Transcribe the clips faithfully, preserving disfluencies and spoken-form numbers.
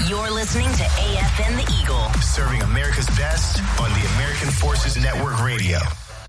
You're listening to A F N The Eagle. Serving America's best on the American Forces Network Radio.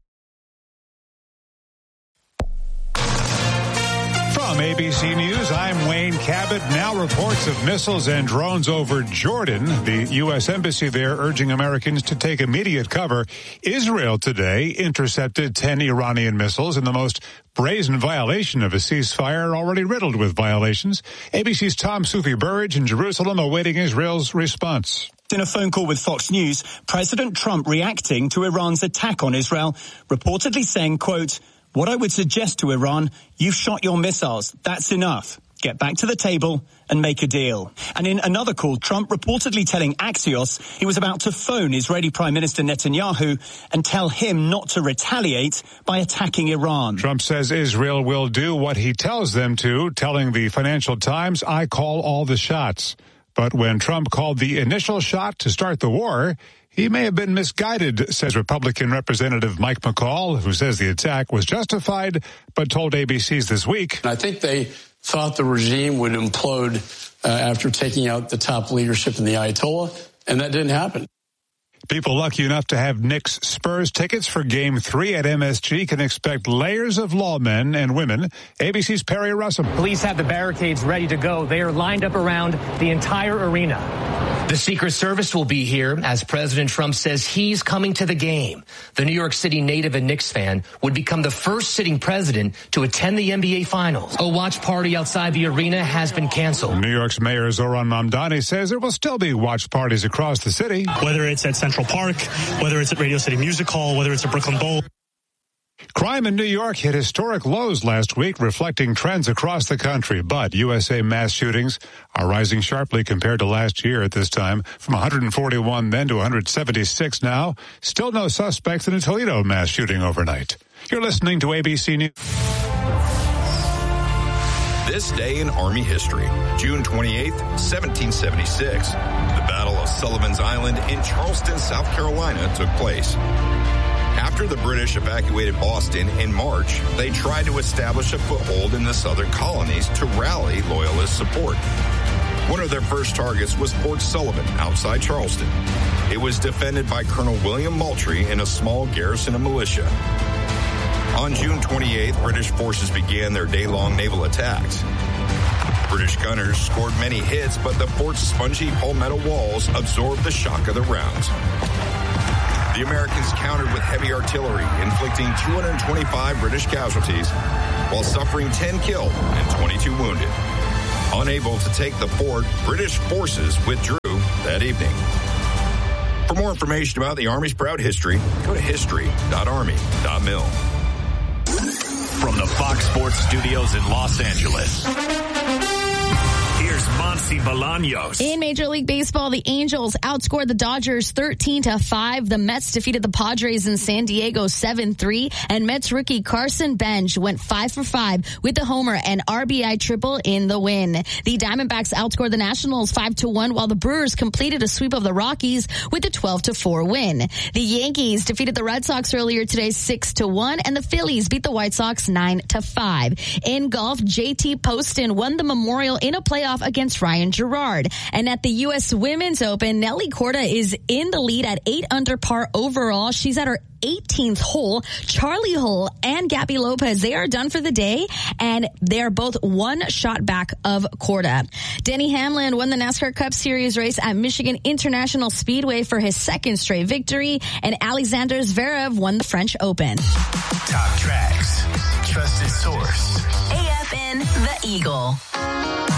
From A B C News, I'm Wayne Cabot. Now reports of missiles and drones over Jordan. The U S Embassy there urging Americans to take immediate cover. Israel today intercepted ten Iranian missiles in the most brazen violation of a ceasefire, already riddled with violations. A B C's Tom Soufi-Burridge in Jerusalem awaiting Israel's response. In a phone call with Fox News, President Trump reacting to Iran's attack on Israel, reportedly saying, quote, "What I would suggest to Iran, you've shot your missiles. That's enough. Get back to the table and make a deal." And in another call, Trump reportedly telling Axios he was about to phone Israeli Prime Minister Netanyahu and tell him not to retaliate by attacking Iran. Trump says Israel will do what he tells them to, telling the Financial Times, "I call all the shots." But when Trump called the initial shot to start the war, he may have been misguided, says Republican Representative Mike McCall, who says the attack was justified, but told A B C's This Week. I think they thought the regime would implode uh, after taking out the top leadership in the Ayatollah, and that didn't happen. People lucky enough to have Knicks Spurs tickets for Game three at M S G can expect layers of lawmen and women. A B C's Perry Russell. Police have the barricades ready to go. They are lined up around the entire arena. The Secret Service will be here as President Trump says he's coming to the game. The New York City native and Knicks fan would become the first sitting president to attend the N B A Finals. A watch party outside the arena has been canceled. New York's Mayor Zoran Mamdani says there will still be watch parties across the city. Whether it's at Central Park, whether it's at Radio City Music Hall, whether it's at Brooklyn Bowl. Crime in New York hit historic lows last week, reflecting trends across the country. But U S A mass shootings are rising sharply compared to last year at this time, from one hundred forty-one then to one hundred seventy-six now. Still no suspects in a Toledo mass shooting overnight. You're listening to A B C News. This day in Army history, June twenty-eighth, seventeen seventy-six. The Battle of Sullivan's Island in Charleston, South Carolina took place. After the British evacuated Boston in March, they tried to establish a foothold in the southern colonies to rally Loyalist support. One of their first targets was Fort Sullivan outside Charleston. It was defended by Colonel William Moultrie and a small garrison of militia. On June twenty-eighth, British forces began their day-long naval attacks. British gunners scored many hits, but the fort's spongy palmetto walls absorbed the shock of the rounds. The Americans countered with heavy artillery, inflicting two hundred twenty-five British casualties, while suffering ten killed and twenty-two wounded. Unable to take the fort, British forces withdrew that evening. For more information about the Army's proud history, go to history dot army dot mil. From the Fox Sports Studios in Los Angeles, here's Monty Bolaños. In Major League Baseball, the Angels outscored the Dodgers thirteen to five. The Mets defeated the Padres in San Diego seven three. And Mets rookie Carson Bench went five for five with the homer and R B I triple in the win. The Diamondbacks outscored the Nationals five to one, while the Brewers completed a sweep of the Rockies with a twelve to four win. The Yankees defeated the Red Sox earlier today six to one, and the Phillies beat the White Sox nine to five. In golf, J T Poston won the Memorial in a playoff against Ryan Gerard. And at the U S Women's Open, Nelly Korda is in the lead at eight under par overall. She's at her eighteenth hole. Charlie Hull and Gabby Lopez, they are done for the day, and they are both one shot back of Korda. Denny Hamlin won the NASCAR Cup Series race at Michigan International Speedway for his second straight victory, and Alexander Zverev won the French Open. Top tracks, trusted source. A F N The Eagle.